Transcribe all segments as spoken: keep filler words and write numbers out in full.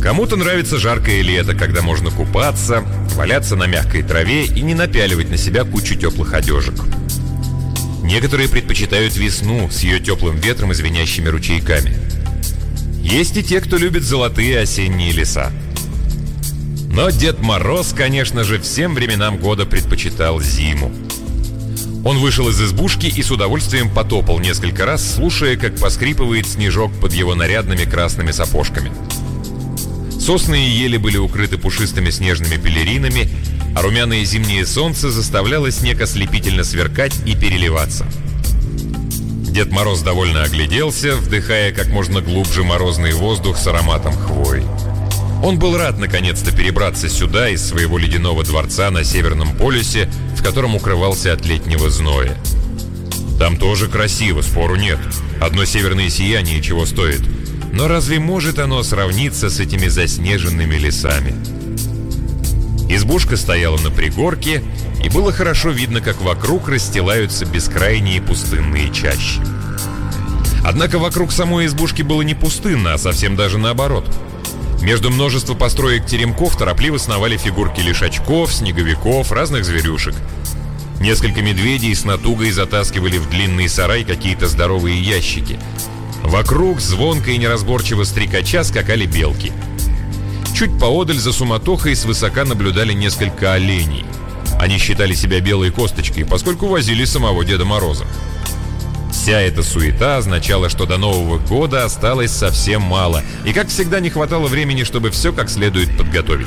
Кому-то нравится жаркое лето, когда можно купаться, валяться на мягкой траве и не напяливать на себя кучу теплых одежек. Некоторые предпочитают весну с ее теплым ветром и звенящими ручейками. Есть и те, кто любит золотые осенние леса. Но Дед Мороз, конечно же, всем временам года предпочитал зиму. Он вышел из избушки и с удовольствием потопал несколько раз, слушая, как поскрипывает снежок под его нарядными красными сапожками. Сосны и ели были укрыты пушистыми снежными пелеринами, а румяное зимнее солнце заставляло снег ослепительно сверкать и переливаться. Дед Мороз довольно огляделся, вдыхая как можно глубже морозный воздух с ароматом хвои. Он был рад наконец-то перебраться сюда из своего ледяного дворца на Северном полюсе, в котором укрывался от летнего зноя. Там тоже красиво, спору нет. Одно северное сияние чего стоит. Но разве может оно сравниться с этими заснеженными лесами? Избушка стояла на пригорке, и было хорошо видно, как вокруг расстилаются бескрайние пустынные чащи. Однако вокруг самой избушки было не пустынно, а совсем даже наоборот. Между множества построек теремков торопливо сновали фигурки лишачков, снеговиков, разных зверюшек. Несколько медведей с натугой затаскивали в длинный сарай какие-то здоровые ящики. Вокруг звонко и неразборчиво стрекача скакали белки. Чуть поодаль за суматохой свысока наблюдали несколько оленей. Они считали себя белой косточкой, поскольку возили самого Деда Мороза. Вся эта суета означала, что до Нового года осталось совсем мало, и, как всегда, не хватало времени, чтобы все как следует подготовить.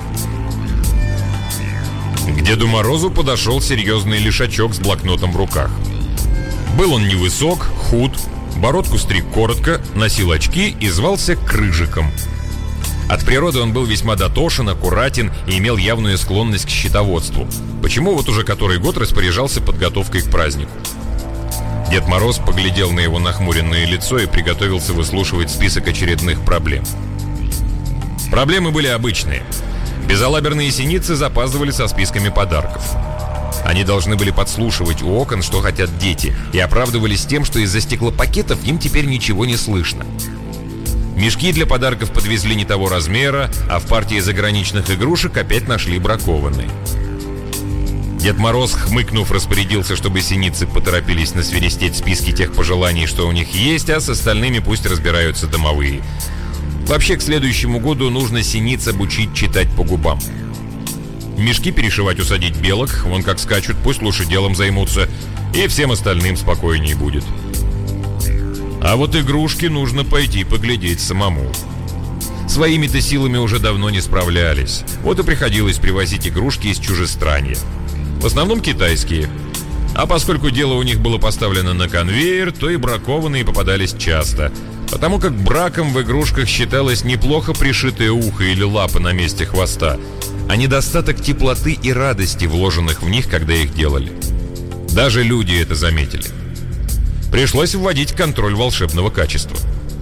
К Деду Морозу подошел серьезный лишачок с блокнотом в руках. Был он невысок, худ, бородку стриг коротко, носил очки и звался Крыжиком. От природы он был весьма дотошен, аккуратен и имел явную склонность к счетоводству, почему вот уже который год распоряжался подготовкой к празднику. Дед Мороз поглядел на его нахмуренное лицо и приготовился выслушивать список очередных проблем. Проблемы были обычные. Безалаберные синицы запаздывали со списками подарков. Они должны были подслушивать у окон, что хотят дети, и оправдывались тем, что из-за стеклопакетов им теперь ничего не слышно. Мешки для подарков подвезли не того размера, а в партии заграничных игрушек опять нашли бракованные. Дед Мороз, хмыкнув, распорядился, чтобы синицы поторопились насвиристеть списки тех пожеланий, что у них есть, а с остальными пусть разбираются домовые. Вообще, к следующему году нужно синиц обучить читать по губам. Мешки перешивать, усадить белок, вон как скачут, пусть лучше делом займутся, и всем остальным спокойнее будет. А вот игрушки нужно пойти поглядеть самому. Своими-то силами уже давно не справлялись, вот и приходилось привозить игрушки из чужестранья. В основном китайские. А поскольку дело у них было поставлено на конвейер, то и бракованные попадались часто. Потому как браком в игрушках считалось неплохо пришитое ухо или лапа на месте хвоста, а недостаток теплоты и радости, вложенных в них, когда их делали. Даже люди это заметили. Пришлось вводить контроль волшебного качества.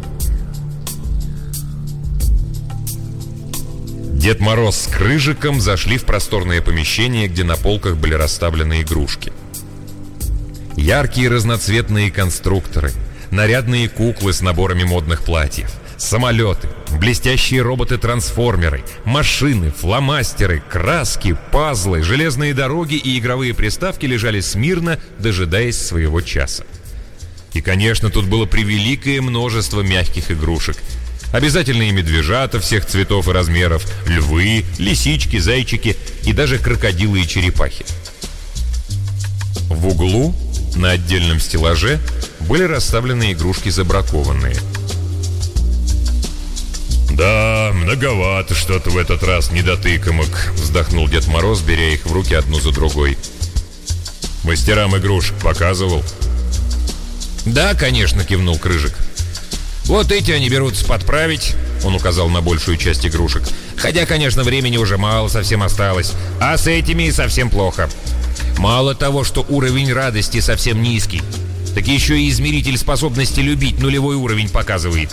Дед Мороз с Крыжиком зашли в просторное помещение, где на полках были расставлены игрушки. Яркие разноцветные конструкторы, нарядные куклы с наборами модных платьев, самолеты, блестящие роботы-трансформеры, машины, фломастеры, краски, пазлы, железные дороги и игровые приставки лежали смирно, дожидаясь своего часа. И, конечно, тут было превеликое множество мягких игрушек. Обязательные медвежата всех цветов и размеров, львы, лисички, зайчики и даже крокодилы и черепахи. В углу, на отдельном стеллаже, были расставлены игрушки забракованные. «Да, многовато что-то в этот раз недотыкомок», — вздохнул Дед Мороз, беря их в руки одну за другой. «Мастерам игрушек показывал?» «Да, конечно», — кивнул Крыжик. «Вот эти они берутся подправить», — он указал на большую часть игрушек. «Хотя, конечно, времени уже мало совсем осталось. А с этими и совсем плохо. Мало того, что уровень радости совсем низкий, так еще и измеритель способности любить нулевой уровень показывает».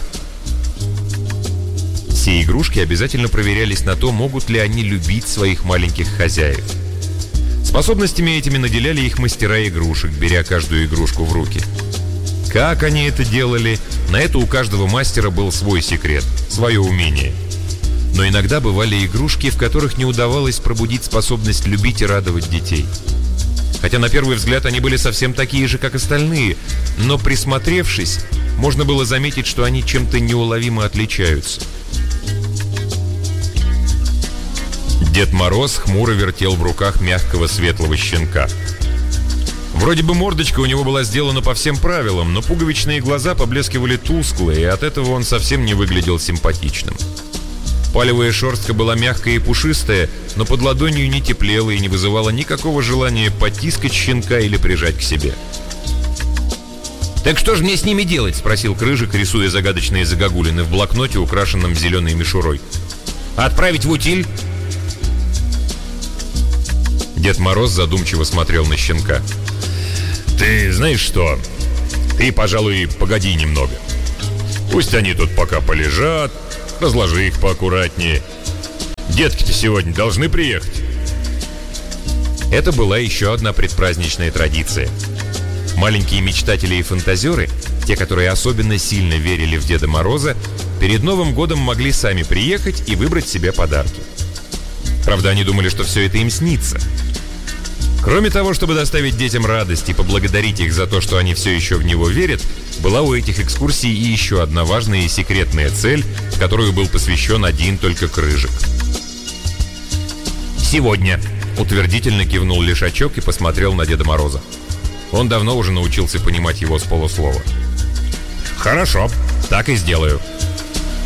Все игрушки обязательно проверялись на то, могут ли они любить своих маленьких хозяев. Способностями этими наделяли их мастера игрушек, беря каждую игрушку в руки. Как они это делали, на это у каждого мастера был свой секрет, свое умение. Но иногда бывали игрушки, в которых не удавалось пробудить способность любить и радовать детей. Хотя на первый взгляд они были совсем такие же, как остальные, но присмотревшись, можно было заметить, что они чем-то неуловимо отличаются. Дед Мороз хмуро вертел в руках мягкого светлого щенка. Вроде бы мордочка у него была сделана по всем правилам, но пуговичные глаза поблескивали тускло, и от этого он совсем не выглядел симпатичным. Палевая шерстка была мягкая и пушистая, но под ладонью не теплела и не вызывала никакого желания потискать щенка или прижать к себе. «Так что же мне с ними делать?» — спросил Крыжик, рисуя загадочные загогулины в блокноте, украшенном зеленой мишурой. «Отправить в утиль?» Дед Мороз задумчиво смотрел на щенка. «Ты знаешь что? Ты, пожалуй, погоди немного. Пусть они тут пока полежат, разложи их поаккуратнее. Детки-то сегодня должны приехать». Это была еще одна предпраздничная традиция. Маленькие мечтатели и фантазеры, те, которые особенно сильно верили в Деда Мороза, перед Новым годом могли сами приехать и выбрать себе подарки. Правда, они думали, что все это им снится. Кроме того, чтобы доставить детям радость и поблагодарить их за то, что они все еще в него верят, была у этих экскурсий и еще одна важная и секретная цель, которой был посвящен один только Крыжик. «Сегодня», — утвердительно кивнул Лишачок и посмотрел на Деда Мороза. Он давно уже научился понимать его с полуслова. «Хорошо, так и сделаю».